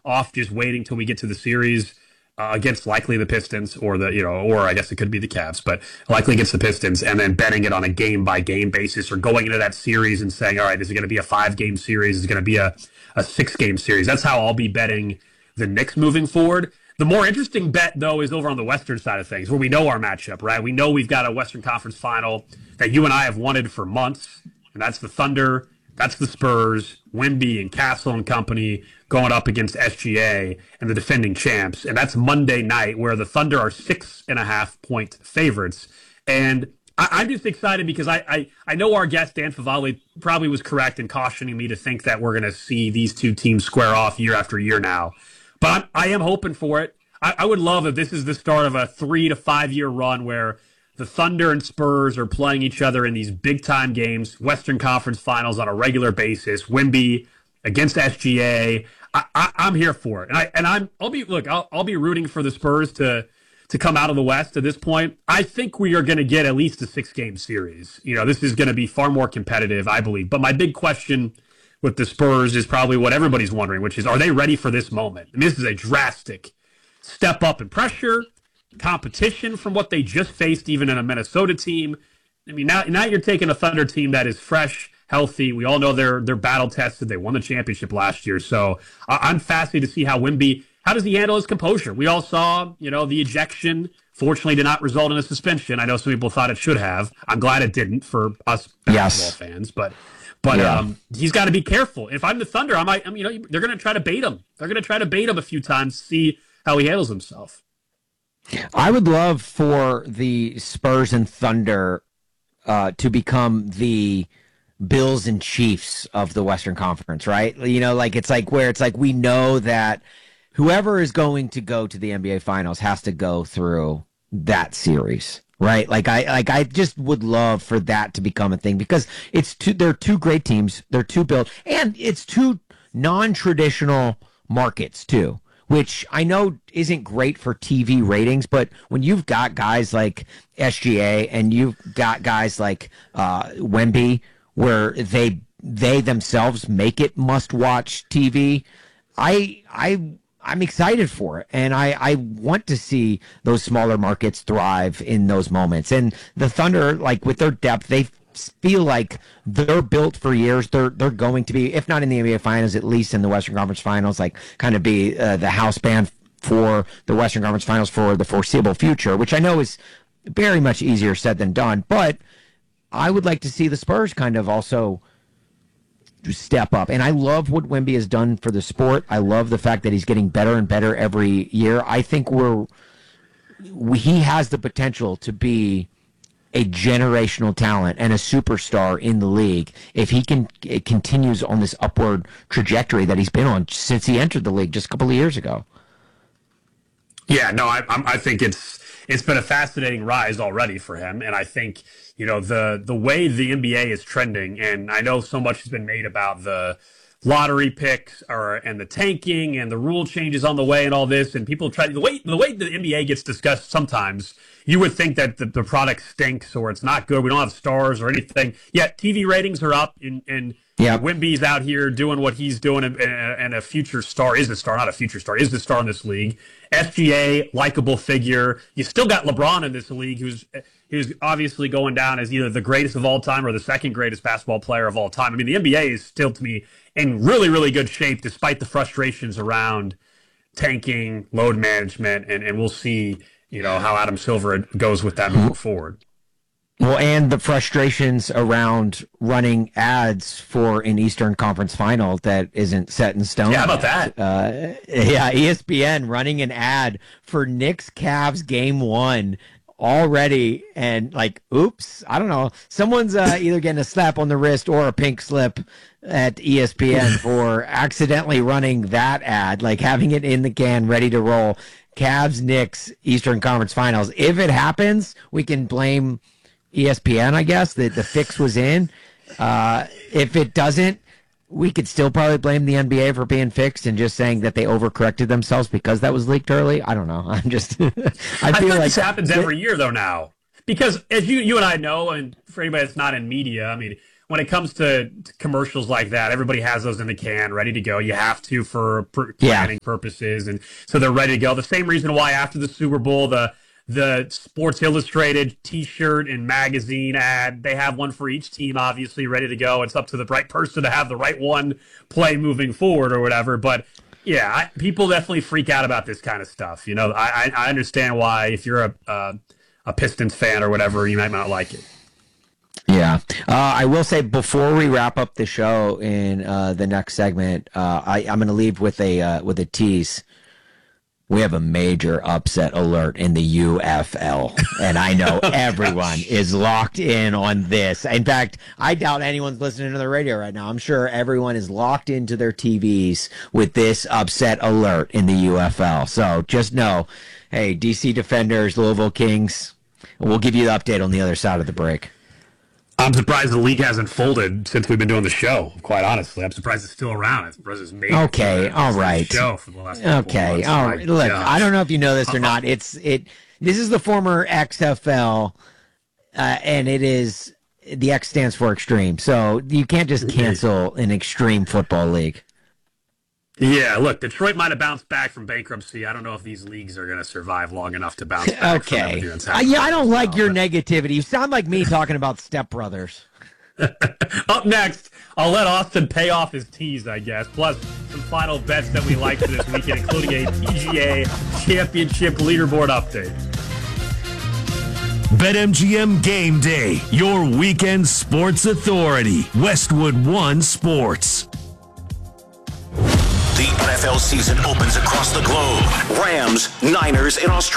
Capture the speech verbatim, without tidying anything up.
off just waiting till we get to the series uh, against likely the Pistons or the, you know, or I guess it could be the Cavs, but likely against the Pistons, and then betting it on a game by game basis, or going into that series and saying, all right, is it going to be a five game series? Is it going to be a, a six game series? That's how I'll be betting the Knicks moving forward. The more interesting bet, though, is over on the Western side of things, where we know our matchup, right? We know we've got a Western Conference final that you and I have wanted for months, and that's the Thunder, that's the Spurs, Wemby and Castle and company going up against S G A and the defending champs. And that's Monday night, where the Thunder are six and a half point favorites. And I, I'm just excited because I, I, I know our guest, Dan Favale, probably was correct in cautioning me to think that we're going to see these two teams square off year after year now. But I'm, I am hoping for it. I, I would love if this is the start of a three to five year run where the Thunder and Spurs are playing each other in these big time games, Western Conference Finals on a regular basis. Wemby against S G A. I, I, I'm here for it, and I and I'm I'll be look I'll I'll be rooting for the Spurs to to come out of the West at this point. I think we are going to get at least a six game series. You know, this is going to be far more competitive, I believe. But my big question with the Spurs is probably what everybody's wondering, which is, are they ready for this moment? And this is a drastic step up in pressure, competition from what they just faced, even in a Minnesota team. I mean, now now you're taking a Thunder team that is fresh, healthy. We all know they're they're battle tested. They won the championship last year, so I'm fascinated to see how Wemby, how does he handle his composure? We all saw, you know, the ejection. Fortunately, did not result in a suspension. I know some people thought it should have. I'm glad it didn't for us basketball yes. fans, but. But yeah. um, he's got to be careful. If I'm the Thunder, I might. I mean, you know, they're going to try to bait him. They're going to try to bait him a few times, see how he handles himself. I would love for the Spurs and Thunder uh, to become the Bills and Chiefs of the Western Conference, right? You know, like it's like where it's like we know that whoever is going to go to the N B A Finals has to go through that series. Right, like I like I just would love for that to become a thing, because it's two. They're two great teams. They're two built, and it's two non-traditional markets too, which I know isn't great for T V ratings. But when you've got guys like S G A and you've got guys like uh, Wemby, where they they themselves make it must-watch T V, I I. I'm excited for it, and I, I want to see those smaller markets thrive in those moments. And the Thunder, like with their depth, they feel like they're built for years. They're they're going to be, if not in the N B A Finals, at least in the Western Conference Finals, like kind of be uh, the house band for the Western Conference Finals for the foreseeable future, which I know is very much easier said than done. But I would like to see the Spurs kind of also step up. And I love what Wemby has done for the sport. I love the fact that he's getting better and better every year. I think we're we, he has the potential to be a generational talent and a superstar in the league if he can it continues on this upward trajectory that he's been on since he entered the league just a couple of years ago. Yeah, no, I, I think it's it's been a fascinating rise already for him, and I think, you know, the the way the N B A is trending, and I know so much has been made about the lottery picks or and the tanking and the rule changes on the way and all this, and people try the way the way the N B A gets discussed sometimes, you would think that the, the product stinks or it's not good. We don't have stars or anything. Yet T V ratings are up, and and yeah, Wemby's out here doing what he's doing, and, and a future star is a star, not a future star, is the star in this league. S G A, likable figure. You still got LeBron in this league, who's who's obviously going down as either the greatest of all time or the second greatest basketball player of all time. I mean, the N B A is still, to me, in really, really good shape, despite the frustrations around tanking, load management, and, and we'll see, you know, how Adam Silver goes with that moving forward. Well, and the frustrations around running ads for an Eastern Conference final that isn't set in stone. Yeah, how about that? Uh, yeah, E S P N running an ad for Knicks Cavs game one already, and like, oops, I don't know. Someone's uh, either getting a slap on the wrist or a pink slip at E S P N for accidentally running that ad, like having it in the can, ready to roll. Cavs Knicks Eastern Conference Finals. If it happens, we can blame E S P N, I guess, that the fix was in. Uh, if it doesn't, we could still probably blame the N B A for being fixed and just saying that they overcorrected themselves because that was leaked early. I don't know. I'm just, I feel I feel like like this happens every year though now, because as you you and I know, and for anybody that's not in media, I mean, when it comes to, to commercials like that, everybody has those in the can, ready to go. You have to for pr- planning yeah. purposes, and so they're ready to go. The same reason why after the Super Bowl, the the Sports Illustrated T-shirt and magazine ad, they have one for each team, obviously ready to go. It's up to the right person to have the right one play moving forward or whatever. But yeah, I, people definitely freak out about this kind of stuff. You know, I, I understand why if you're a uh, a Pistons fan or whatever, you might not like it. Yeah. Uh, I will say before we wrap up the show in uh, the next segment, uh, I, I'm going to leave with a uh, with a tease. We have a major upset alert in the U F L, and I know oh, everyone gosh. is locked in on this. In fact, I doubt anyone's listening to the radio right now. I'm sure everyone is locked into their T Vs with this upset alert in the U F L. So just know, hey, D C Defenders, Louisville Kings, we'll give you the update on the other side of the break. I'm surprised the league hasn't folded since we've been doing the show, quite honestly. I'm surprised it's still around. I'm surprised it's made okay, it all right. show for the last okay, all right. Look, gosh. I don't know if you know this or not. It's it. This is the former X F L, uh, and it is the X stands for extreme. So you can't just cancel an extreme football league. Yeah, look, Detroit might have bounced back from bankruptcy. I don't know if these leagues are going to survive long enough to bounce back. Okay. From uh, yeah, I don't like your but... negativity. You sound like me talking about Step Brothers. Up next, I'll let Austin pay off his tease, I guess. Plus, some final bets that we like for this weekend, including a P G A Championship leaderboard update. BetMGM Game Day, your weekend sports authority. Westwood One Sports. The N F L season opens across the globe. Rams, Niners in Australia.